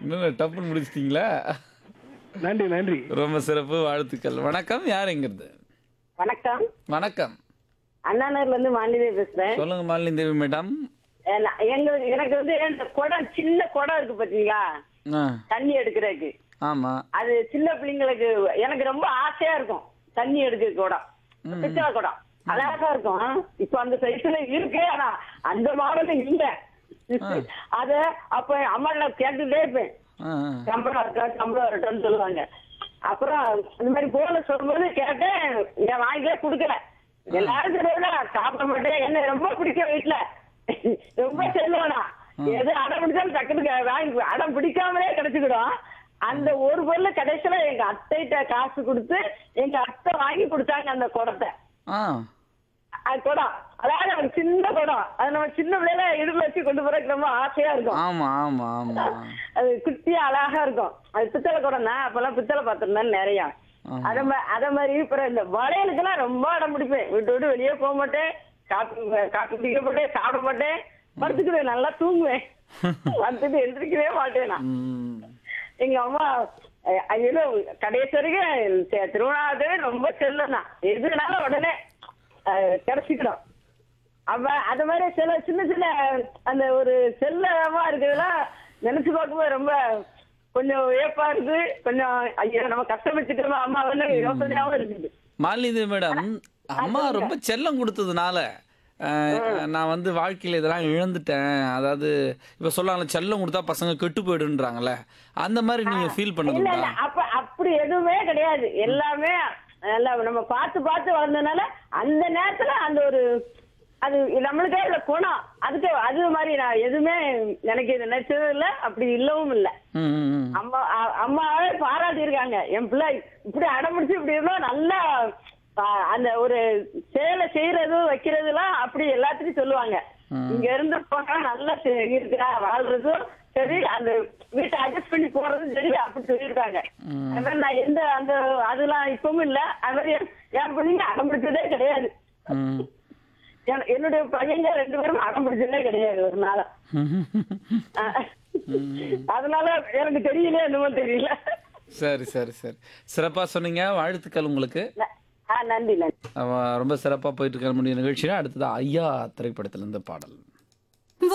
இன்னும் டப்புன்னு முடிச்சிட்டீங்களா? நன்றி நன்றி. ரொம்ப சிறப்பு. வாழ்த்துக்கள். வணக்கம். யார் எங்கிருந்து? வணக்கம். வணக்கம். அண்ணாநகர்ல இருந்து மாலினி பேசுறேன். சொல்லுங்க மாலினி தேவி மேடம். எனக்கு வந்து இந்த குடம், சின்ன குடம் இருக்கு பாத்தீங்களா, ஆ, தண்ணி எடுக்கிறதுக்கு. ஆமா. அது சின்ன பிள்ளைங்களுக்கு எனக்கு ரொம்ப ஆசையா இருக்கும். தண்ணி எடுக்க குடம், பித்தளை குடம் அழகா இருக்கும். இப்ப அந்த சைஸ்ல இருக்கு, ஆனா அந்த மாடல் இல்ல. அத அப்ப அம்மா நான் கேட்டுட்டே இருப்பேன், ஆ, ஆ. சம்பளம் இருக்கா சம்பளம் வரட்டும்னு சொல்லுவாங்க. அப்புறம் இந்த மாதிரி போல சொல்லும்போது கேட்டேன், என் வாங்கிலே குடுக்கல. எல்லாரும் சொல்லுவேன் சாப்பிட மாட்டேன், என்ன ரொம்ப பிடிக்கும் வீட்டுல, ரொம்ப செல்லுவேனா, எது அடம் பிடிச்சாலும் டக்குனு வாங்கி, அடம் பிடிக்காமலே கிடைச்சுக்கிடும். அந்த ஒரு பொருளை கடைசியில எங்க அத்தைகிட்ட காசு கொடுத்து எங்க அத்தை வாங்கி கொடுத்தாங்க அந்த குடத்தை. ஆ, அது குடம், அதாவது ஒரு சின்ன குடம், அது நம்ம சின்ன பிள்ளைல இடுப்புல வச்சு கொண்டு போறதுக்கு ரொம்ப ஆசையா இருக்கும். ஆமா ஆமா ஆமா. அது குட்டியா அழகா இருக்கும். அது பித்தளை குடம் தான், அப்பெல்லாம் பித்தளை பாத்திரம் தான் நிறைய. ஆமா. அத மாதிரி இப்ப இந்த வளையலுக்கெல்லாம் ரொம்ப அடம் பிடிப்பேன். வீட்டு விட்டு வெளியே போக மாட்டேன், காப்பி குடிக்க மாட்டேன், சாப்பிட மாட்டேன், படுத்துக்குவேன், நல்லா தூங்குவேன், வந்துட்டு எந்திரிக்கவே மாட்டேன் நான். ம். எங்க அம்மா ஐயோ கடைசி வரைக்கும் திருவண்ணாமலை ரொம்ப செல்லும் தான், எதுனாலும் உடனே கிடைச்சிக்கணும். அப்ப அது மாதிரி சில சின்ன சின்ன அந்த ஒரு செல்லமா இருக்கிறதெல்லாம் நினைச்சு பார்க்கும்போது ரொம்ப கொஞ்சம் வியப்பா இருக்கு. கொஞ்சம் ஐயோ நம்ம கஷ்டப்பட்டுக்கிறோமா அம்மா வந்து யோசனையாவும் இருக்குது. மாலினி தேவி மேடம், அம்மா ரொம்ப செல்லம் கொடுத்ததுனால நான் வந்து வாழ்க்கையில் இதெல்லாம் இழந்துட்டேன். அதாவது இப்போ சொல்லாங்களே செல்லம் கொடுத்தா பசங்க கெட்டு போயிடுன்றாங்கல்ல, அந்த மாதிரி நீங்கள் ஃபீல் இல்ல பண்ணதுங்களா? இல்ல, அப்படி எதுவுமே கிடையாது. எல்லாமே நல்லா நம்ம பார்த்து பார்த்து வளர்ந்ததுனால அந்த நேரத்துல அந்த ஒரு அது நம்மளுக்கே உள்ள குணம், அதுக்கு அது மாதிரி நான் எதுவுமே எனக்கு இது நினைச்சதும் இல்ல, அப்படி இல்லவும் இல்ல. ம், ம், ம். அம்மாவே பாராட்டி இருக்காங்க, என் பிள்ளை இப்படி அடம்பிடிச்சு இப்படி இருந்தா நல்லா அந்த ஒரு சேலை செய்யறது வைக்கிறதுலாம் அப்படி எல்லாத்துக்கும் சொல்லுவாங்க. இங்க இருந்து போனா நல்லா இருக்கிறா, வாழ்றதும் சரி, அந்த வீட்டை அட்ஜஸ்ட் பண்ணி போறதும் சரி, அப்படி சொல்லியிருக்காங்க. அது மாதிரி நான் எந்த அந்த அதெல்லாம் இப்பவும் இல்ல. அது மாதிரி என் பிள்ளைங்க அடம்பிடிச்சதே கிடையாது. ம். என்னுடைய பையங்க 2 பேரும் அடம்பிடிச்சதே கிடையாது ஒரு நாள். அதனால எனக்கு தெரியல, என்னமோ தெரியல. சரி சரி சரி, சிறப்பாக சொன்னீங்க. வாழ்த்துக்கள் உங்களுக்கு. நன்றி நன்றி. ரொம்ப சிறப்பாக போயிட்டு இருக்க முடியும் நிகழ்ச்சியில் அடுத்தது ஐயா திரைப்படத்திலிருந்து பாடல்.